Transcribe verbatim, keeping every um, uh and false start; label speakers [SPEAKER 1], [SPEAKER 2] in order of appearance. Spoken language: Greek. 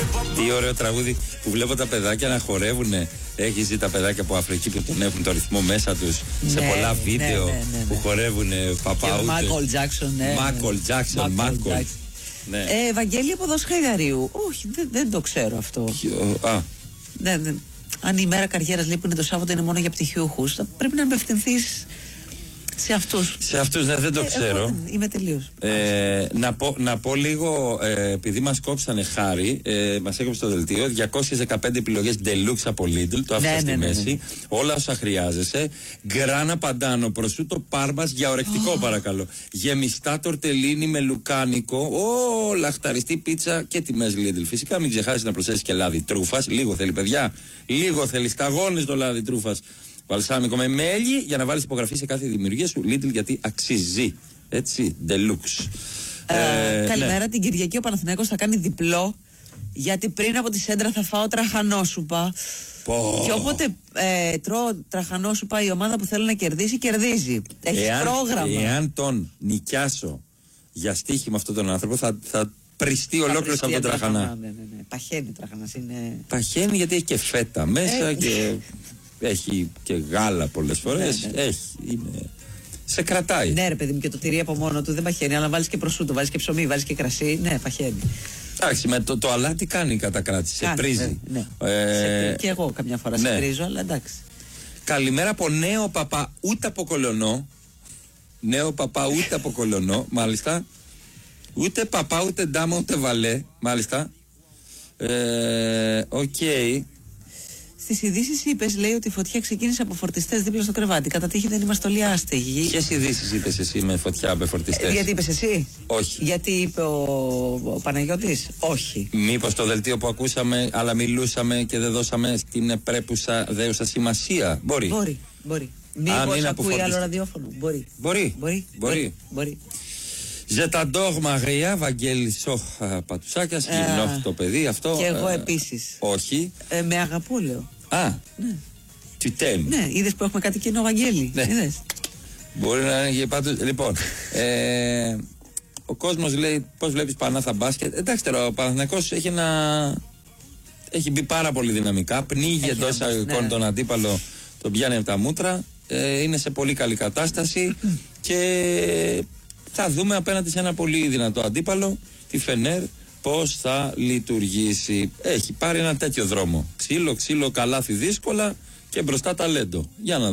[SPEAKER 1] Τι ωραίο τραγούδι που βλέπω τα παιδάκια να χορεύουν. Έχει δει τα παιδάκια από Αφρική που τον έχουν το ρυθμό μέσα τους σε
[SPEAKER 2] ναι,
[SPEAKER 1] πολλά βίντεο
[SPEAKER 2] ναι, ναι, ναι, ναι.
[SPEAKER 1] που χορεύουν παπαούτες.
[SPEAKER 2] Μάικλ Τζάκσον, ναι.
[SPEAKER 1] Μάικλ Τζάκσον, Μάικλ.
[SPEAKER 2] Ναι. Ε, Ευαγγέλη από Δός Χαϊδαρίου. Όχι, δεν, δεν το ξέρω αυτό.
[SPEAKER 1] Α.
[SPEAKER 2] Δεν, δεν. Αν η μέρα καριέρας λέει που είναι το Σάββατο είναι μόνο για πτυχιούχους, θα πρέπει να απευθυνθείς σε αυτούς.
[SPEAKER 1] Σε αυτούς, ναι, δεν το
[SPEAKER 2] ε,
[SPEAKER 1] ξέρω.
[SPEAKER 2] Εγώ, είμαι τελείως.
[SPEAKER 1] Ε, να, πω, να πω λίγο, ε, επειδή μας κόψανε χάρη, ε, μας έκοψε το δελτίο, διακόσιες δεκαπέντε επιλογές deluxe από Lidl, το άφησα
[SPEAKER 2] ναι,
[SPEAKER 1] στη ναι,
[SPEAKER 2] μέση,
[SPEAKER 1] ναι, ναι. Όλα όσα χρειάζεσαι. Γκράνα παντάνο, προσούτο πάρμας για ορεκτικό oh. παρακαλώ. Γεμιστά τορτελίνι με λουκάνικο, oh, λαχταριστή πίτσα και τιμές Lidl. Φυσικά μην ξεχάσεις να προσθέσεις και λάδι τρούφας, λίγο θέλει παιδιά, λίγο θέλει σταγόνες το λάδι τρούφας. Βαλσάμικο με μέλι για να βάλεις υπογραφή σε κάθε δημιουργία σου. Lidl γιατί αξίζει. Έτσι, deluxe.
[SPEAKER 2] Ε, ε, καλημέρα, ναι. Την Κυριακή ο Παναθηναϊκός θα κάνει διπλό. Γιατί πριν από τη Σέντρα θα φάω τραχανόσουπα.
[SPEAKER 1] Πω.
[SPEAKER 2] Και όποτε ε, τρώω τραχανόσουπα, η ομάδα που θέλω να κερδίσει, κερδίζει. Έχει
[SPEAKER 1] εάν,
[SPEAKER 2] πρόγραμμα.
[SPEAKER 1] Εάν τον νοικιάσω για στοίχημα αυτόν τον άνθρωπο, θα, θα πριστεί ολόκληρο από τον τραχανά.
[SPEAKER 2] Ναι, ναι, ναι. Παχαίνει τραχανάς είναι.
[SPEAKER 1] Παχαίνει γιατί έχει και φέτα μέσα ε, και. Έχει και γάλα πολλές φορές. Ναι, ναι. Έχει, είναι. Σε κρατάει.
[SPEAKER 2] Ναι, ρε παιδί μου, και το τυρί από μόνο του δεν παχαίνει. Αλλά βάλεις και προσούτο, βάλεις και ψωμί, βάλεις και κρασί. Ναι, παχαίνει. Εντάξει,
[SPEAKER 1] με το, το αλάτι κάνει κατακράτηση. Σε πρίζει.
[SPEAKER 2] Ναι, ναι.
[SPEAKER 1] Ε,
[SPEAKER 2] σε, και εγώ καμιά φορά ναι. σε πρίζω, αλλά εντάξει.
[SPEAKER 1] Καλημέρα από νέο παπά, ούτε από Κολωνό. Νέο παπά, ούτε από Κολωνό, μάλιστα. Ούτε παπά, ούτε ντάμα, ούτε βαλέ, μάλιστα. Ε, Οκ. Okay.
[SPEAKER 2] Στις ειδήσεις είπες, λέει, ότι η φωτιά ξεκίνησε από φορτιστές δίπλα στο κρεβάτι. Κατά τύχη δεν είμαστε όλοι άστεγοι.
[SPEAKER 1] Ποιες ειδήσεις είπες εσύ με φωτιά με φορτιστές?
[SPEAKER 2] Ε, γιατί είπες εσύ?
[SPEAKER 1] Όχι.
[SPEAKER 2] Γιατί είπε ο, ο Παναγιώτης? Όχι.
[SPEAKER 1] Μήπως το δελτίο που ακούσαμε, αλλά μιλούσαμε και δεν δώσαμε στην πρέπουσα δέουσα σημασία? Μπορεί.
[SPEAKER 2] Μπορεί. Μπορεί. Μήπως ακούει άλλο ραδιόφωνο? Μπορεί.
[SPEAKER 1] Μπορεί.
[SPEAKER 2] Μπορεί.
[SPEAKER 1] Μπορεί.
[SPEAKER 2] Μπορεί.
[SPEAKER 1] Ζεταντόρ Μαρία, Βαγγέλη Σοχ Πατουσάκιας,
[SPEAKER 2] ε,
[SPEAKER 1] γυμνό το παιδί αυτό.
[SPEAKER 2] Και εγώ
[SPEAKER 1] ε,
[SPEAKER 2] επίσης.
[SPEAKER 1] Όχι.
[SPEAKER 2] Ε, με αγαπώ, λέω.
[SPEAKER 1] Α,
[SPEAKER 2] ναι.
[SPEAKER 1] Τι τέμ.
[SPEAKER 2] Ναι, είδες που έχουμε κάτι κοινό, Βαγγέλη.
[SPEAKER 1] Ναι.
[SPEAKER 2] Είδες.
[SPEAKER 1] Μπορεί να είναι πάντως. Λοιπόν, ε, ο κόσμος λέει πώς βλέπεις Πανάθα μπάσκετ. Εντάξει τώρα, ο Παναθηναϊκός έχει ένα. Έχει μπει πάρα πολύ δυναμικά. Πνίγει εντός εισαγωγικών ναι. τον αντίπαλο, τον πιάνει από τα μούτρα. Ε, είναι σε πολύ καλή κατάσταση και θα δούμε απέναντι σε ένα πολύ δυνατό αντίπαλο, τη Φενέρ, πώς θα λειτουργήσει. Έχει πάρει ένα τέτοιο δρόμο. Ξύλο, ξύλο, καλάθι δύσκολα και μπροστά ταλέντο. Για να